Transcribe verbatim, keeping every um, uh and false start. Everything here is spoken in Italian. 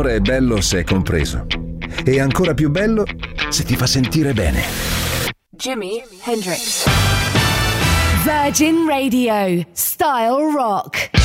L'amore è bello se è compreso. E ancora più bello se ti fa sentire bene. Jimi Hendrix. Virgin Radio. Style Rock.